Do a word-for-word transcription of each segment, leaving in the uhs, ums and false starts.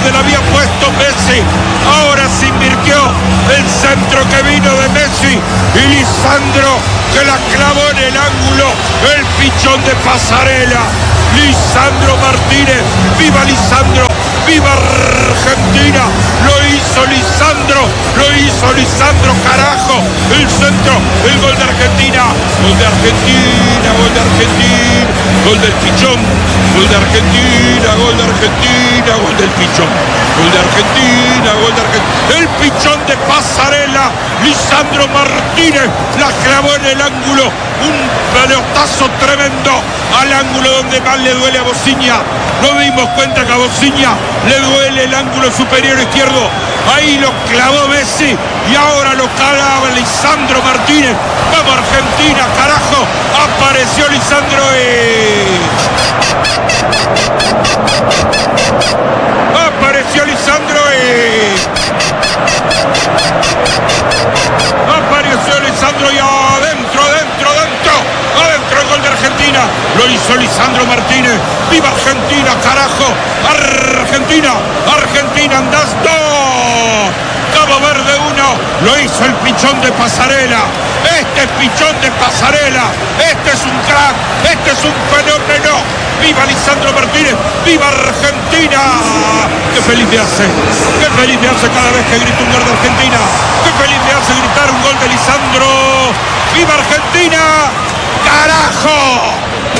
donde la había puesto Messi. Ahora se invirtió el centro que vino de Messi y Lisandro que la clavó en el ángulo. El pichón de Pasarela. Lisandro Martínez. ¡Viva Lisandro! ¡Viva Argentina! Lo hizo Lisandro. Lo hizo Lisandro, carajo. El centro, el gol de Argentina. Gol de Argentina, gol de Argentina. Gol del pichón. Gol de Argentina, gol de Argentina. Gol del pichón. Gol de Argentina, gol de Argentina. El pichón de Pasarela. Lisandro Martínez la clavó en el ángulo. Un pelotazo tremendo al ángulo donde más le duele a Bociña. Nos dimos cuenta que a Bociña le duele el ángulo superior izquierdo. Ahí lo clavó Messi y ahora lo clava Lisandro Martínez. Vamos Argentina, carajo. Apareció Lisandro y... Apareció Lisandro y... Apareció Lisandro y adentro, adentro, adentro. Adentro el gol de Argentina. Lo hizo Lisandro Martínez. ¡Viva Argentina, carajo! Argentina, Argentina, andás dos. Cabo Verde uno. Lo hizo el pichón de Pasarela. Este es pichón de Pasarela. Este es un crack. Este es un fenómeno. ¡Viva Lisandro Martínez! ¡Viva Argentina! ¡Qué feliz me hace! ¡Qué feliz me hace cada vez que grito un gol de Argentina! ¡Qué feliz me hace gritar un gol de Lisandro! ¡Viva Argentina! ¡Carajo!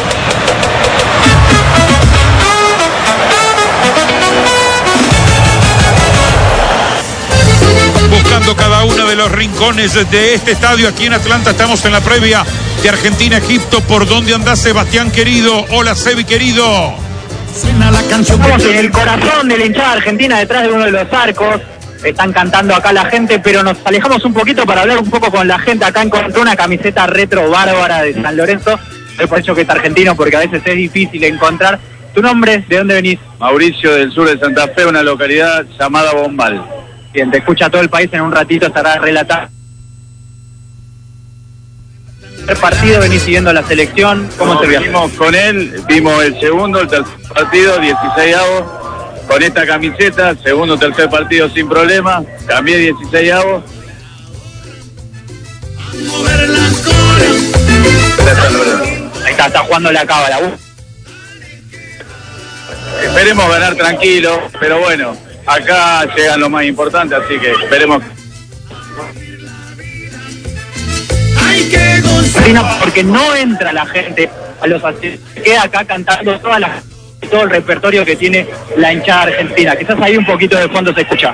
Buscando cada uno de los rincones de este estadio aquí en Atlanta. Estamos en la previa de Argentina-Egipto. ¿Por dónde andás, Sebastián querido? Hola, Sebi querido. Suena la canción. Estamos en el corazón de la hinchada argentina, detrás de uno de los arcos. Están cantando acá la gente, pero nos alejamos un poquito para hablar un poco con la gente. Acá encontré una camiseta retro bárbara de San Lorenzo. Es por eso que es argentino, porque a veces es difícil encontrar. ¿Tu nombre? ¿De dónde venís? Mauricio, del sur de Santa Fe, una localidad llamada Bombal. Bien, te escucha todo el país, en un ratito estará relatando. ¿El partido venís siguiendo la selección? ¿Cómo no, te viaje? Vimos con él, vimos el segundo, el tercer partido, dieciseisavo, con esta camiseta, segundo, tercer partido sin problema, cambié dieciseisavo. Ahí está, está jugando la cábala. Uh. Esperemos ganar tranquilo, pero bueno, acá llegan lo más importante, así que esperemos. Porque no entra la gente a los asientos, se queda acá cantando toda la, todo el repertorio que tiene la hinchada argentina. Quizás ahí un poquito de fondo se escucha.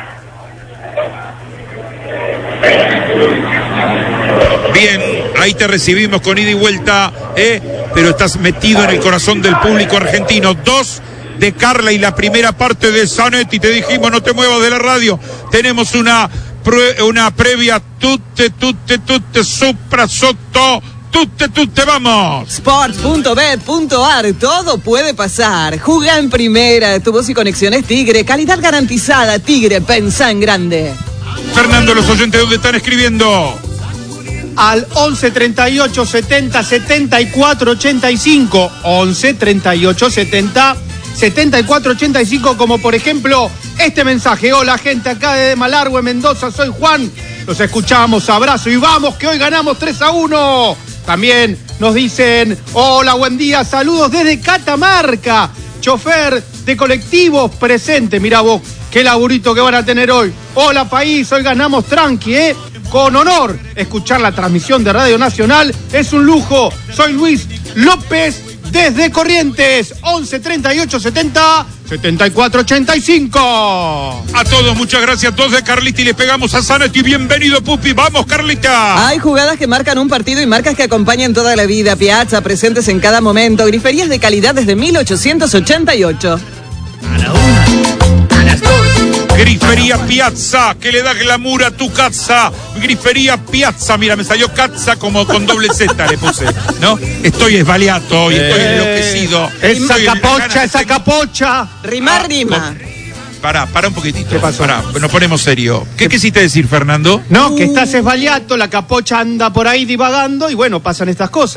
Bien, ahí te recibimos con ida y vuelta, ¿eh? Pero estás metido en el corazón del público argentino. Dos de Carla y la primera parte de Zanetti. Te dijimos, no te muevas de la radio. Tenemos una, una previa tutte, tutte, tutte, supra, sotto, tutte, tutte, vamos. Sports punto bet punto ar, todo puede pasar. Juga en primera, tu voz y conexiones Tigre, calidad garantizada. Tigre, pensá en grande. Fernando, los oyentes, ¿dónde están escribiendo? Al once treinta y ocho setenta setenta y cuatro ochenta y cinco. once treinta y ocho setenta setenta y cuatro ochenta y cinco, como por ejemplo este mensaje. Hola gente, acá de Malargüe, Mendoza, soy Juan. Los escuchamos, abrazo y vamos que hoy ganamos tres a uno. También nos dicen, hola, buen día, saludos desde Catamarca. Chofer de colectivos presente, mirá vos, qué laburito que van a tener hoy. Hola país, hoy ganamos tranqui, ¿eh? Con honor, escuchar la transmisión de Radio Nacional es un lujo. Soy Luis López desde Corrientes, once treinta y ocho setenta setenta y cuatro ochenta y cinco. A todos, muchas gracias. Dos de Carlita y le pegamos a Zanetti. Bienvenido, Pupi. Vamos, Carlita. Hay jugadas que marcan un partido y marcas que acompañan toda la vida. Piazza, presentes en cada momento. Griferías de calidad desde mil ochocientos ochenta y ocho. A la una, a las dos. Grifería Piazza, que le da glamour a tu casa. Grifería Piazza, mira, me salió Cazza como con doble Z le puse, ¿no? Estoy esbaleato y estoy enloquecido. Esa capocha, esa capocha. Rima, Ah, rima. Pará, pará un poquitito. ¿Qué pasó? Pará, nos ponemos serio. ¿Qué quisiste decir, Fernando? No, que estás esbaleato, la capocha anda por ahí divagando y bueno, pasan estas cosas.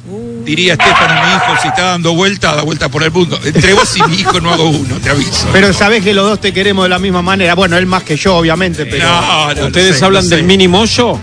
Diría Estefano, mi hijo, si está dando vuelta, da vuelta por el mundo. Entre vos y mi hijo no hago uno, te aviso. Pero sabés que los dos te queremos de la misma manera. Bueno, él más que yo, obviamente, pero... No, no, ¿Ustedes no sé, hablan no sé. del mini mollo?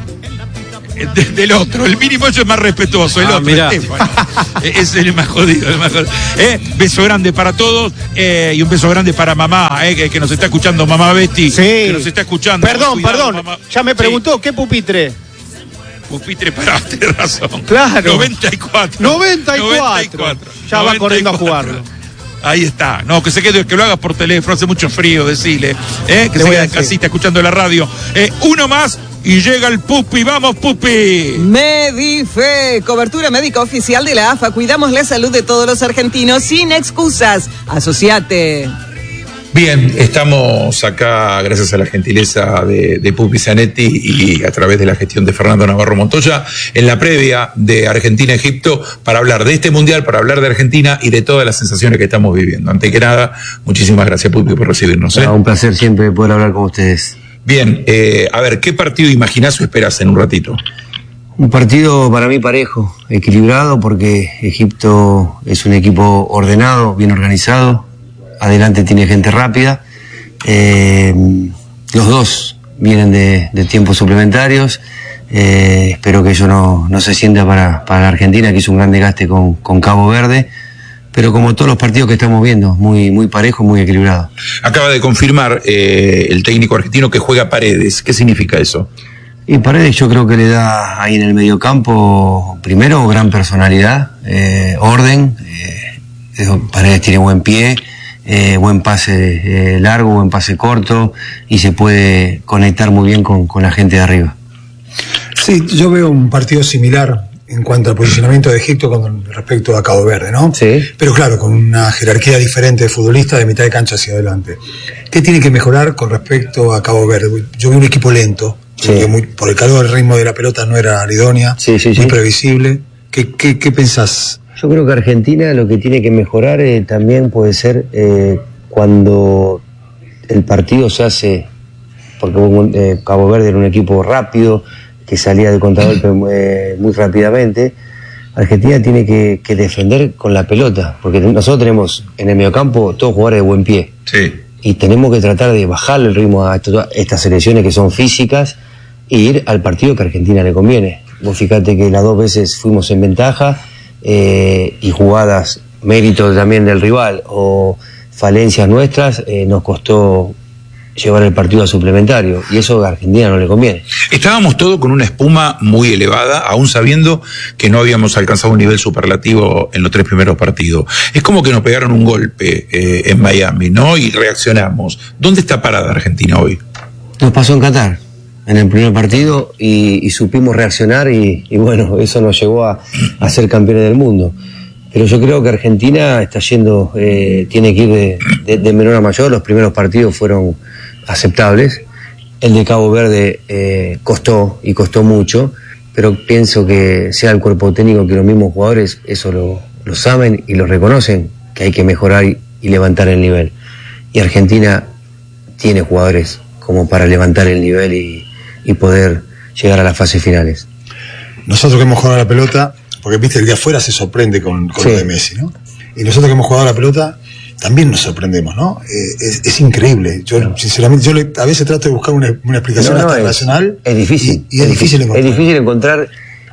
De, del otro, el mínimo es más respetuoso, el Ah, otro, mirá. Estefano. Es el más jodido, el más jodido. Eh, beso grande para todos eh, y un beso grande para mamá, eh, que, que nos está escuchando, mamá Betty. Sí. Que nos está escuchando. Perdón, Cuidado, perdón. mamá. Ya me Sí. preguntó, ¿qué pupitre? Pupitre, pará, tenés razón. Claro. noventa y cuatro. noventa y cuatro. Ya va corriendo a jugarlo. Ahí está. No, que se quede, que lo hagas por teléfono, hace mucho frío, decile. ¿eh? Que Le se voy a quede en decir. casita escuchando la radio. Eh, uno más y llega el Pupi. ¡Vamos, Pupi! Medife, cobertura médica oficial de la A F A. Cuidamos la salud de todos los argentinos sin excusas. Asociate. Bien, estamos acá gracias a la gentileza de, de Pupi Zanetti y a través de la gestión de Fernando Navarro Montoya en la previa de Argentina-Egipto para hablar de este mundial, para hablar de Argentina y de todas las sensaciones que estamos viviendo. Ante que nada, muchísimas gracias, Pupi, por recibirnos. ¿eh? Ah, un placer siempre poder hablar con ustedes. Bien, eh, a ver, ¿qué partido imaginás o esperás en un ratito? Un partido para mí parejo, equilibrado, porque Egipto es un equipo ordenado, bien organizado. Adelante tiene gente rápida. Eh, los dos vienen de, de tiempos suplementarios. Eh, espero que ello no, no se sienta para, para la Argentina, que hizo un gran desgaste con, con Cabo Verde. Pero como todos los partidos que estamos viendo, muy, muy parejo, muy equilibrado. Acaba de confirmar eh, el técnico argentino que juega Paredes. ¿Qué significa eso? Y Paredes yo creo que le da ahí en el mediocampo, primero, gran personalidad, eh, orden. Eh, Paredes tiene buen pie. Eh, buen pase eh, largo, buen pase corto y se puede conectar muy bien con, con la gente de arriba. Sí, yo veo un partido similar en cuanto al posicionamiento de Egipto con respecto a Cabo Verde, ¿no? Sí. Pero claro, con una jerarquía diferente de futbolistas de mitad de cancha hacia adelante. ¿Qué tiene que mejorar con respecto a Cabo Verde? Yo vi un equipo lento, Sí. que muy, por el calor el ritmo de la pelota no era la idónea, Sí, sí, muy sí. previsible. ¿Qué, qué, qué pensás? Yo creo que Argentina lo que tiene que mejorar eh, también puede ser eh, cuando el partido se hace, porque eh, Cabo Verde era un equipo rápido, que salía de contragolpe eh, muy rápidamente. Argentina tiene que, que defender con la pelota, porque nosotros tenemos en el mediocampo todos jugadores de buen pie. Sí. Y tenemos que tratar de bajarle el ritmo a esto- estas selecciones que son físicas e ir al partido que a Argentina le conviene. Vos fíjate que las dos veces fuimos en ventaja eh, y jugadas, mérito también del rival o falencias nuestras, eh, nos costó llevar el partido a suplementario y eso a Argentina no le conviene. Estábamos todos con una espuma muy elevada, aún sabiendo que no habíamos alcanzado un nivel superlativo en los tres primeros partidos. Es como que nos pegaron un golpe eh, en Miami, ¿no? Y reaccionamos. ¿Dónde está parada Argentina hoy? Nos pasó en Qatar, en el primer partido, y, y supimos reaccionar y, y bueno, eso nos llevó a, a ser campeones del mundo. Pero yo creo que Argentina está yendo, eh, tiene que ir de, de, de menor a mayor. Los primeros partidos fueron aceptables. El de Cabo Verde eh, costó y costó mucho, pero pienso que sea el cuerpo técnico que los mismos jugadores eso lo, lo saben y lo reconocen, que hay que mejorar y, y levantar el nivel. Y Argentina tiene jugadores como para levantar el nivel y, y poder llegar a las fases finales. Nosotros que hemos jugado a la pelota, porque viste, el de afuera se sorprende con, con Sí. lo de Messi, ¿no? Y nosotros que hemos jugado a la pelota, también nos sorprendemos, ¿no? Eh, es, es increíble. Yo, sinceramente, yo le- a veces trato de buscar una, una explicación No, no, hasta es- racional. Es difícil. Y, y es, difícil encontrar. Es difícil encontrar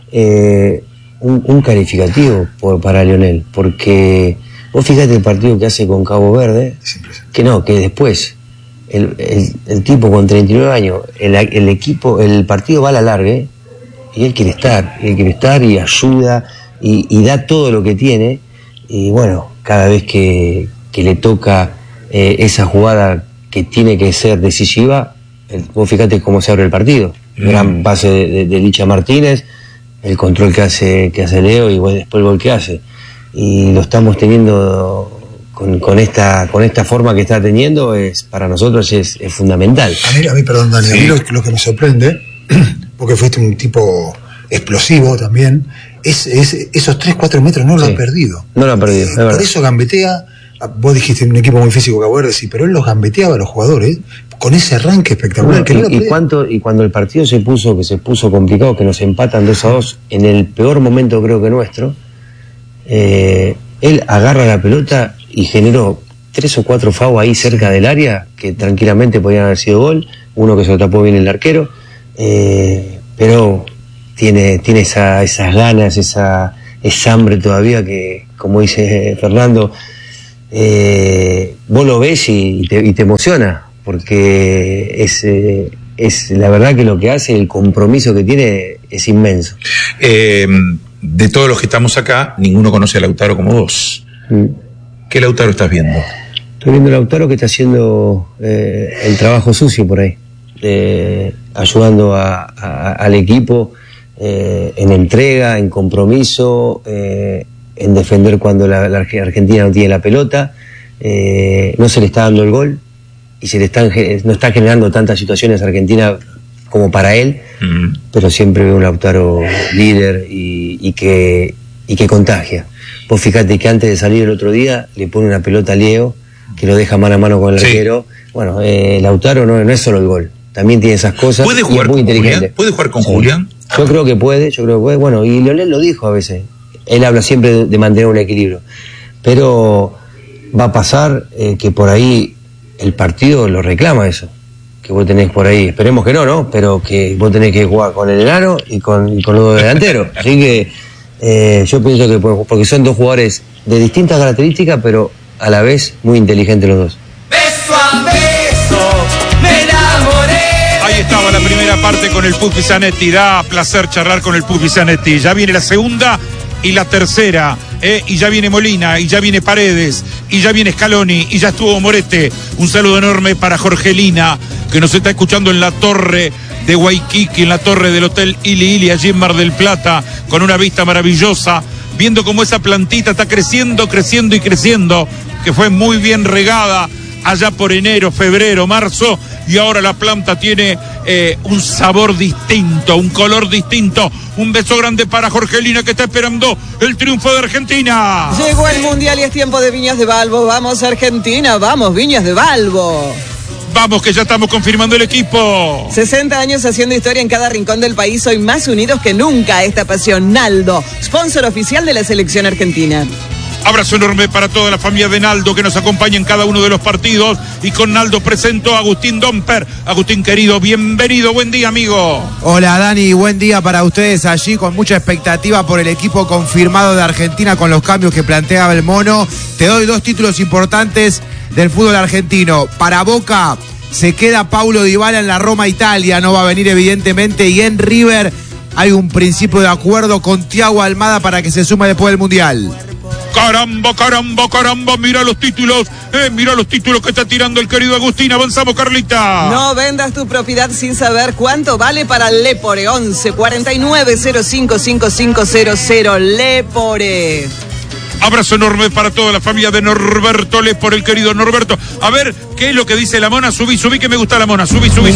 eh, un, un calificativo por, para Lionel, porque vos fíjate el partido que hace con Cabo Verde, Es impresionante. que no, que después el, el, el tipo con treinta y nueve años, el, el equipo, el partido va a la larga y él quiere estar, y él quiere estar y ayuda y, y da todo lo que tiene y bueno, cada vez que, que le toca eh, esa jugada que tiene que ser decisiva, el, vos fíjate cómo se abre el partido. Mm. Gran pase de, de, de Licha Martínez, el control que hace, que hace Leo y bueno, después el gol que hace. Y lo estamos teniendo con, con esta con esta forma que está teniendo, es para nosotros es, es fundamental. A mí, a mí, perdón, Dani, a mí lo, lo que me sorprende, porque fuiste un tipo explosivo también, es, es esos tres cuatro metros no lo Sí. ha perdido. No lo ha perdido, Eh, es por verdad. eso gambetea, vos dijiste un equipo muy físico Cabo Verde, sí, pero él los gambeteaba a los jugadores con ese arranque espectacular. Bueno, que no lo y, y, podía- cuánto, y cuando el partido se puso, que se puso complicado, que nos empatan dos a dos, en el peor momento creo que nuestro, eh, él agarra la pelota y generó tres o cuatro fouls ahí cerca del área que tranquilamente podían haber sido gol, uno que se lo tapó bien el arquero, eh, pero tiene, tiene esa, esas ganas, esa, esa hambre todavía que, como dice Fernando, eh, vos lo ves y, y, te, y te emociona, porque es, eh, es la verdad que lo que hace, el compromiso que tiene es inmenso. Eh, de todos los que estamos acá, ninguno conoce a Lautaro como vos. Mm. ¿Qué Lautaro estás viendo? Estoy viendo a Lautaro que está haciendo eh, el trabajo sucio por ahí, eh, ayudando a, a, al equipo eh, en entrega, en compromiso, eh, en defender cuando la, la Argentina no tiene la pelota, eh, no se le está dando el gol y se le están, no está generando tantas situaciones a Argentina como para él, mm. pero siempre veo un Lautaro líder y, y, que, y que contagia. Vos fíjate que antes de salir el otro día le pone una pelota a Leo que lo deja mano a mano con el sí. arquero. Bueno, eh, Lautaro no, no es solo el gol, también tiene esas cosas. ¿Puede jugar y es muy con inteligente. Julián? ¿Puede jugar con sí. Julián? Yo creo que puede, yo creo que puede. Bueno, y Lionel lo dijo a veces. Él habla siempre de, de mantener un equilibrio. Pero va a pasar eh, que por ahí el partido lo reclama eso. Que vos tenés por ahí, esperemos que no, ¿no? Pero que vos tenés que jugar con el enano y con, y con los dos delanteros. Así que eh, yo pienso que, porque son dos jugadores de distintas características, pero a la vez muy inteligentes los dos. Beso a beso, me enamoré. Ahí estaba la primera parte con el Pupi Zanetti. Da placer charlar con el Pupi Zanetti. Ya viene la segunda y la tercera. Eh, y ya viene Molina, y ya viene Paredes, y ya viene Scaloni, y ya estuvo Morete. Un saludo enorme para Jorgelina, que nos está escuchando en la torre de Waikiki, en la torre del Hotel Ili Ili, allí en Mar del Plata, con una vista maravillosa, viendo cómo esa plantita está creciendo, creciendo y creciendo, que fue muy bien regada allá por enero, febrero, marzo, y ahora la planta tiene eh, un sabor distinto, un color distinto. Un beso grande para Jorgelina, que está esperando el triunfo de Argentina. Llegó el Mundial y es tiempo de Viñas de Balbo. Vamos Argentina, vamos Viñas de Balbo. Vamos, que ya estamos confirmando el equipo. sesenta años haciendo historia en cada rincón del país, hoy más unidos que nunca. Esta pasión, Naldo, sponsor oficial de la selección argentina. Abrazo enorme para toda la familia de Naldo que nos acompaña en cada uno de los partidos. Y con Naldo presento a Agustín Domper. Agustín querido, bienvenido, buen día amigo. Hola Dani, buen día para ustedes allí, con mucha expectativa por el equipo confirmado de Argentina con los cambios que planteaba el Mono. Te doy dos títulos importantes del fútbol argentino. Para Boca se queda Paulo Dybala en la Roma, Italia, no va a venir evidentemente, y en River hay un principio de acuerdo con Thiago Almada para que se sume después del Mundial. Caramba, caramba, caramba, mira los títulos, eh, mira los títulos que está tirando el querido Agustín. Avanzamos, Carlita. No vendas tu propiedad sin saber cuánto vale para Lepore. Once cuarenta y nueve cero cinco cinco cinco cero cero. Lepore. Abrazo enorme para toda la familia de Norberto Lepore, el querido Norberto. A ver, ¿qué es lo que dice la mona? Subí, subí, que me gusta la mona. Subí, subí, subí.